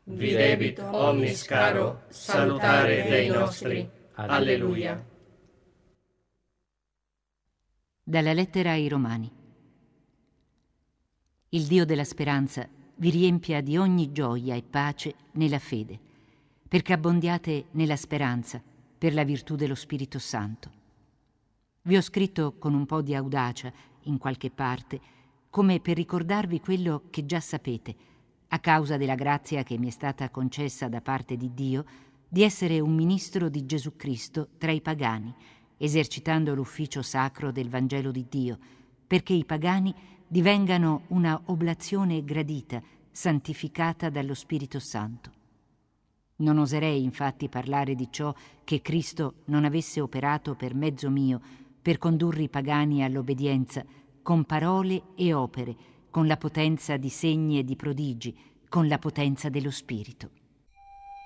vi debito omnis caro salutare Dei nostri. Alleluia. Dalla lettera ai Romani. Il Dio della speranza vi riempia di ogni gioia e pace nella fede, perché abbondiate nella speranza per la virtù dello Spirito Santo. Vi ho scritto con un po' di audacia in qualche parte, come per ricordarvi quello che già sapete, a causa della grazia che mi è stata concessa da parte di Dio di essere un ministro di Gesù Cristo tra i pagani, esercitando l'ufficio sacro del Vangelo di Dio, perché i pagani divengano una oblazione gradita, santificata dallo Spirito Santo. Non oserei infatti parlare di ciò che Cristo non avesse operato per mezzo mio, per condurre i pagani all'obbedienza, con parole e opere, con la potenza di segni e di prodigi, con la potenza dello Spirito.